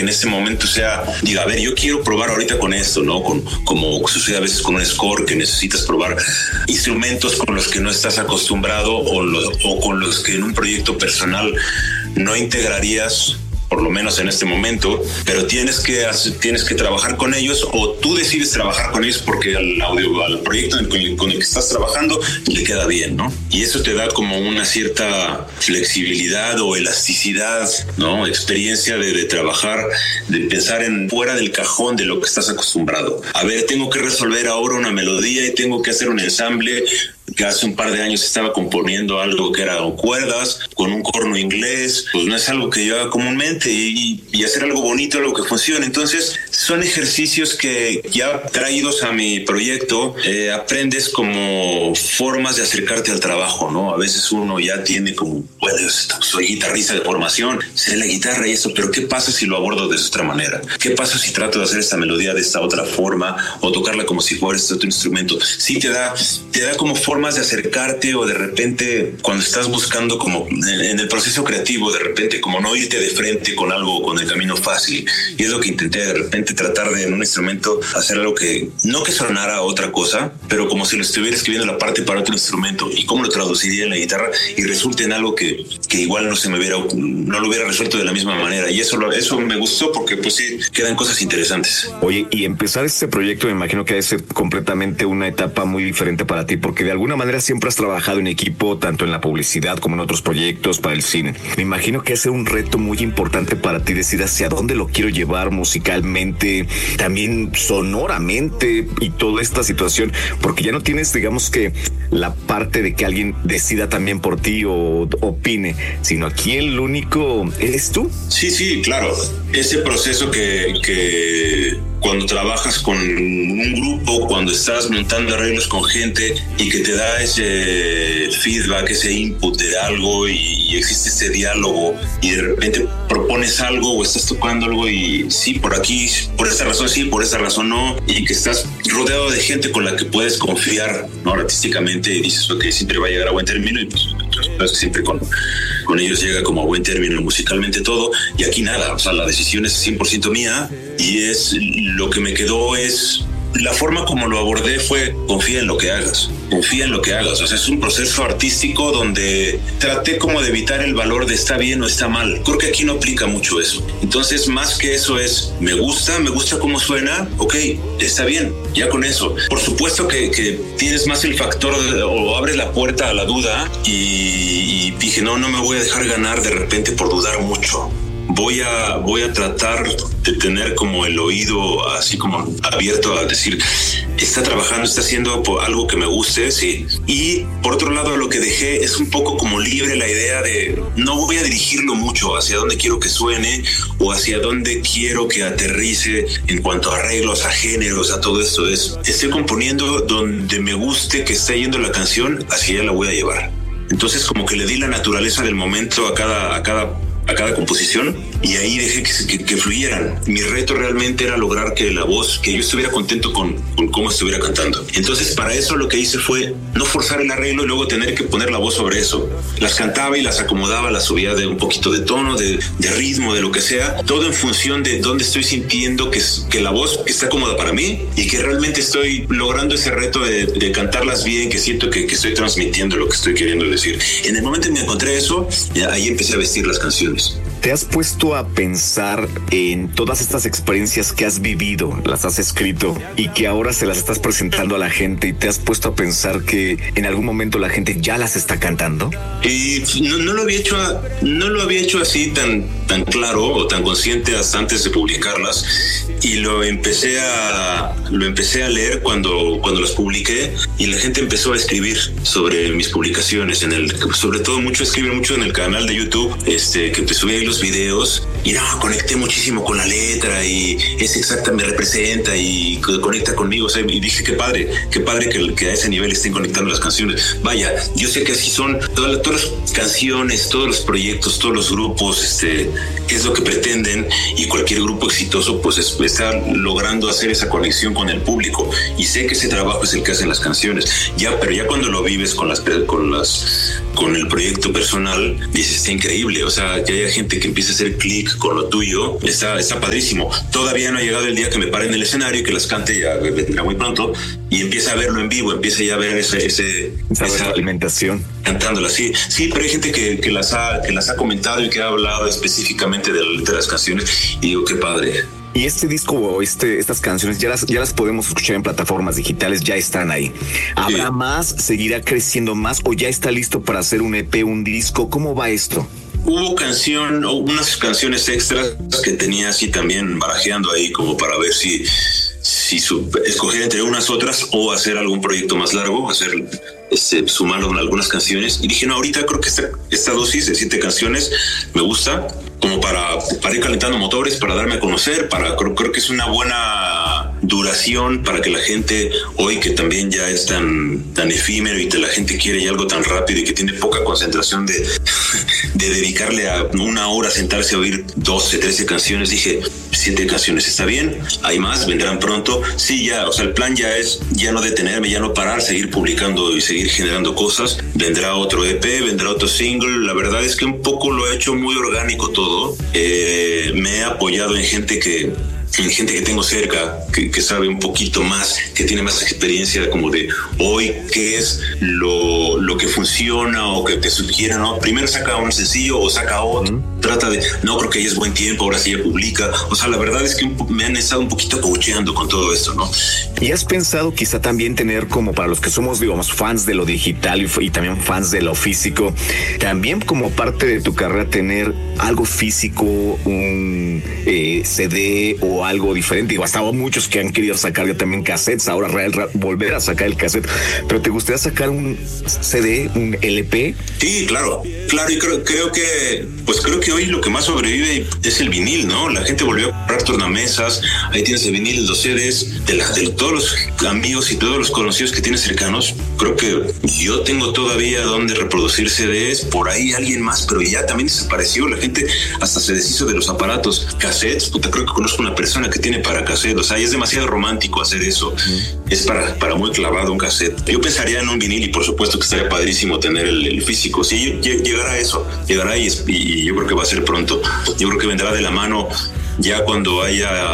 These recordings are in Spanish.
que en este momento diga, a ver, yo quiero probar ahorita con esto, ¿no? Como sucede a veces con un score, que necesitas probar instrumentos con los que no estás acostumbrado o con los que en un proyecto personal no integrarías, por lo menos en este momento, pero tienes que trabajar con ellos, o tú decides trabajar con ellos porque al proyecto con el que estás trabajando le queda bien, ¿no? Y eso te da como una cierta flexibilidad o elasticidad, ¿no? Experiencia de trabajar, de pensar en fuera del cajón de lo que estás acostumbrado. A ver, tengo que resolver ahora una melodía y tengo que hacer un ensamble que hace un par de años estaba componiendo algo que era cuerdas con un corno inglés. Pues no es algo que yo haga comúnmente, y hacer algo bonito, algo que funcione. Entonces son ejercicios que ya traídos a mi proyecto aprendes como formas de acercarte al trabajo, ¿no? A veces uno ya tiene como, bueno, soy guitarrista de formación, sé la guitarra y eso, pero ¿qué pasa si lo abordo de otra manera? ¿Qué pasa si trato de hacer esta melodía de esta otra forma o tocarla como si fuera este otro instrumento? Sí, te da como formas de acercarte, o de repente cuando estás buscando como en el proceso creativo, de repente como no irte de frente con algo, con el camino fácil. Y es lo que intenté, de repente tratar de en un instrumento hacer algo que no que sonara otra cosa, pero como si lo estuviera escribiendo la parte para otro instrumento, y cómo lo traduciría en la guitarra y resulte en algo que igual no lo hubiera resuelto de la misma manera. Y eso me gustó porque pues sí, quedan cosas interesantes. Oye, y empezar este proyecto me imagino que debe ser completamente una etapa muy diferente para ti, porque de alguna manera siempre has trabajado en equipo, tanto en la publicidad como en otros proyectos para el cine. Me imagino que es un reto muy importante para ti decir hacia dónde lo quiero llevar musicalmente, también sonoramente, y toda esta situación, porque ya no tienes, digamos que la parte de que alguien decida también por ti o opine, sino aquí el único eres tú. Sí, claro. Ese proceso que cuando trabajas con un grupo, cuando estás montando arreglos con gente y que te da ese feedback, ese input de algo, y existe ese diálogo, y de repente propones algo o estás tocando algo y sí, por aquí, por esta razón sí, por esta razón no, y que estás rodeado de gente con la que puedes confiar, ¿no? Artísticamente, y dices, ok, siempre va a llegar a buen término, y pues siempre con ellos llega como a buen término musicalmente todo. Y aquí nada, o sea, la decisión es 100% mía, y es lo que me quedó es la forma como lo abordé fue confía en lo que hagas. O sea, es un proceso artístico donde traté como de evitar el valor de está bien o está mal. Creo que aquí no aplica mucho eso. Entonces, más que eso es, me gusta cómo suena, ok, está bien, ya con eso. Por supuesto que tienes más el factor o abres la puerta a la duda, y dije, no me voy a dejar ganar de repente por dudar mucho. Voy a tratar de tener como el oído así como abierto a decir, está trabajando, está haciendo algo que me guste, sí. Y por otro lado, lo que dejé es un poco como libre la idea de no voy a dirigirlo mucho hacia dónde quiero que suene o hacia dónde quiero que aterrice en cuanto a arreglos, a géneros, a todo esto. Estoy componiendo donde me guste que esté yendo la canción, hacia allá la voy a llevar. Entonces como que le di la naturaleza del momento a cada composición, y ahí dejé que fluyeran. Mi reto realmente era lograr que la voz, que yo estuviera contento con cómo estuviera cantando. Entonces para eso lo que hice fue no forzar el arreglo y luego tener que poner la voz sobre eso. Las cantaba y las acomodaba, las subía de un poquito de tono, de ritmo, de lo que sea, todo en función de dónde estoy sintiendo que la voz está cómoda para mí y que realmente estoy logrando ese reto de cantarlas bien, que siento que estoy transmitiendo lo que estoy queriendo decir. En el momento en que me encontré eso, ahí empecé a vestir las canciones. ¿Te has puesto a pensar en todas estas experiencias que has vivido, las has escrito y que ahora se las estás presentando a la gente, y te has puesto a pensar que en algún momento la gente ya las está cantando? Y no lo había hecho así tan claro o tan consciente hasta antes de publicarlas, y lo empecé a leer cuando las publiqué, y la gente empezó a escribir sobre mis publicaciones, sobre todo escriben mucho en el canal de YouTube, que te subí ahí los videos, y conecté muchísimo con la letra, y es exacta, me representa y conecta conmigo, o sea, y dije qué padre que a ese nivel estén conectando las canciones. Vaya, yo sé que así son todas las canciones, todos los proyectos, todos los grupos, qué es lo que pretenden, y cualquier grupo exitoso pues está logrando hacer esa conexión con el público, y sé que ese trabajo es el que hacen las canciones, pero ya cuando lo vives con el proyecto personal, dices, está increíble, o sea, que haya gente que empiece a hacer clic con lo tuyo, está padrísimo. Todavía no ha llegado el día que me pare en el escenario y que las cante, ya vendrá muy pronto, y empieza a verlo en vivo, empieza ya a ver esa alimentación. Cantándola, sí, pero hay gente que las ha comentado y que ha hablado específicamente de las canciones, y digo, qué padre. Y este disco o estas canciones ya las podemos escuchar en plataformas digitales, ya están ahí. ¿Habrá más? ¿Seguirá creciendo más? ¿O ya está listo para hacer un EP, un disco? ¿Cómo va esto? Hubo unas canciones extras que tenía así también barajeando ahí, como para ver si escoger entre unas otras o hacer algún proyecto más largo, sumarlo en algunas canciones. Y dije, no, ahorita creo que esta dosis de 7 canciones me gusta, como para ir calentando motores, para darme a conocer, creo que es una buena duración para que la gente, hoy que también ya es tan efímero y que la gente quiere ya algo tan rápido y que tiene poca concentración de dedicarle a una hora a sentarse a oír 12, 13 canciones, dije, 7 canciones está bien, hay más, vendrán pronto. Sí, ya, o sea, el plan ya es ya no detenerme, ya no parar, seguir publicando y seguir generando cosas. Vendrá otro EP, vendrá otro single. La verdad es que un poco lo he hecho muy orgánico todo. Me he apoyado en gente que tengo cerca, que sabe un poquito más, que tiene más experiencia como de hoy, qué es lo que funciona o que te sugiera, ¿no? Primero saca un sencillo o saca otro, trata de, no, creo que ya es buen tiempo, ahora sí ya publica. O sea, la verdad es que me han estado un poquito coacheando con todo esto, ¿no? ¿Y has pensado quizá también tener, como para los que somos, digamos, fans de lo digital y también fans de lo físico, también como parte de tu carrera tener algo físico, un CD o algo diferente? Digo, hasta muchos que han querido sacar ya también cassettes, ahora volver a sacar el cassette, pero ¿te gustaría sacar un CD, un LP? Sí, claro, y creo que hoy lo que más sobrevive es el vinil, ¿no? La gente volvió a comprar tornamesas, ahí tienes el vinil, los CDs, de todos los amigos y todos los conocidos que tienes cercanos. Creo que yo tengo todavía donde reproducir CDs, por ahí alguien más, pero ya también desapareció, la gente hasta se deshizo de los aparatos. Cassettes, creo que conozco una persona que tiene para cassette, o sea, es demasiado romántico hacer eso, es para muy clavado un cassette. Yo pensaría en un vinil y por supuesto que estaría padrísimo tener el físico. Sí, llegará eso, llegará y yo creo que va a ser pronto. Yo creo que vendrá de la mano ya cuando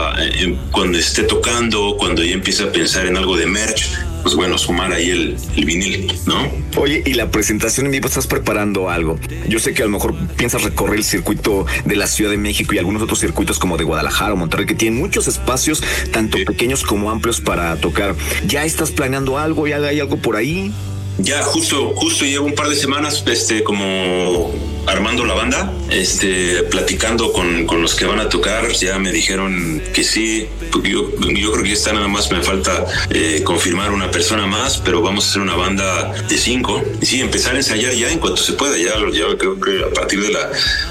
esté tocando, cuando ya empiece a pensar en algo de merch, pues bueno, sumar ahí el vinil, ¿no? Oye, y la presentación en vivo, ¿estás preparando algo? Yo sé que a lo mejor piensas recorrer el circuito de la Ciudad de México y algunos otros circuitos como de Guadalajara o Monterrey, que tienen muchos espacios, tanto pequeños como amplios para tocar. ¿Ya estás planeando algo? ¿Ya hay algo por ahí? Ya justo llevo un par de semanas como armando la banda, platicando con los que van a tocar. Ya me dijeron que sí. Yo creo que ya está, nada más me falta confirmar una persona más, pero vamos a hacer una banda de 5 y sí, empezar a ensayar ya en cuanto se pueda. Ya creo que a partir de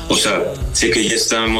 sé que ya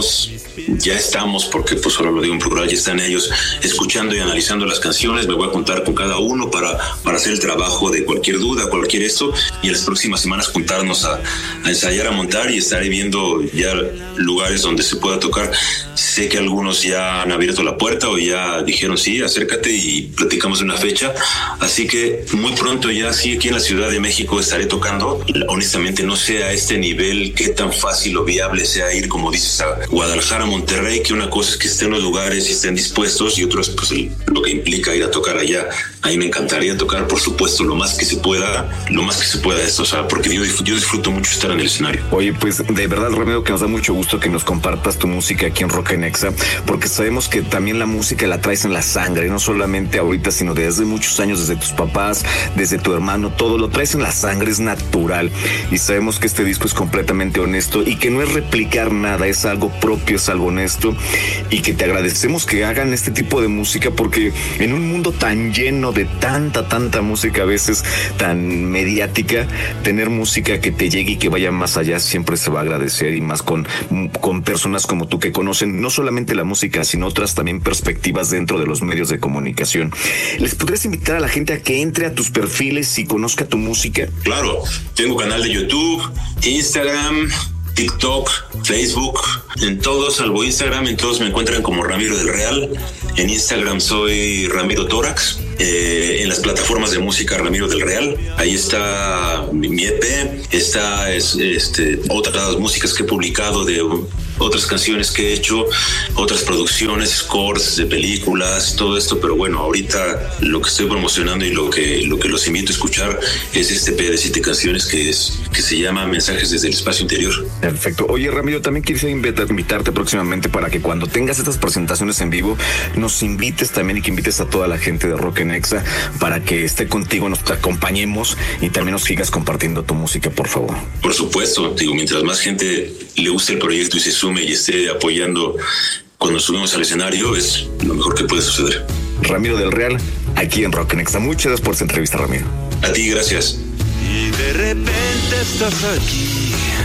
estamos, porque pues solo lo digo en plural, ya están ellos escuchando y analizando las canciones. Me voy a juntar con cada uno para hacer el trabajo de cualquier duda, cualquier esto, y en las próximas semanas juntarnos a ensayar, a montar, y estaré viendo ya lugares donde se pueda tocar. Sé que algunos ya han abierto la puerta o ya dijeron sí, acércate y platicamos de una fecha, así que muy pronto ya sí, aquí en la Ciudad de México estaré tocando. Honestamente no sé a este nivel qué tan fácil o viable sea ir, como dices, a Guadalajara, Monterrey, que una cosa es que estén los lugares y estén dispuestos, y otro es pues lo que implica ir a tocar allá. Ahí me encantaría tocar, por supuesto, lo más que se pueda esto, o sea, porque yo disfruto mucho estar en el escenario. Oye, pues de verdad, Remedio, que nos da mucho gusto que nos compartas tu música aquí en Rock en Exa, porque sabemos que también la música la traes en la sangre, no solamente ahorita, sino desde muchos años, desde tus papás, desde tu hermano, todo lo traes en la sangre, es natural, y sabemos que este disco es completamente honesto y que no es replicar nada, es algo propio, es algo honesto, y que te agradecemos que hagan este tipo de música, porque en un mundo tan lleno de tanta música, a veces tan mediática, tener música que te llegue y que vaya más allá siempre se va a agradecer, y más con personas como tú que conocen no solamente la música, sino otras también perspectivas dentro de los medios de comunicación. ¿Les podrías invitar a la gente a que entre a tus perfiles y conozca tu música? Claro, tengo canal de YouTube, Instagram, TikTok, Facebook, en todos, salvo Instagram, en todos me encuentran como Ramiro del Real. En Instagram soy Ramiro Tórax. En las plataformas de música Ramiro del Real, ahí está mi EP, está otras músicas que he publicado de otras canciones que he hecho, otras producciones, scores de películas, todo esto, pero bueno, ahorita lo que estoy promocionando y lo que los invito a escuchar es este EP de 7 canciones que se llama Mensajes desde el Espacio Interior. Perfecto. Oye, Ramiro, también quisiera invitarte próximamente para que cuando tengas estas presentaciones en vivo, nos invites también y que invites a toda la gente de Rock en Exa para que esté contigo, nos acompañemos y también nos sigas compartiendo tu música, por favor. Por supuesto, digo, mientras más gente le guste el proyecto y se sume y esté apoyando cuando subimos al escenario, es lo mejor que puede suceder. Ramiro del Real, aquí en Rock en Exa. Muchas gracias por esta entrevista, Ramiro. A ti, gracias. Y de repente estás aquí.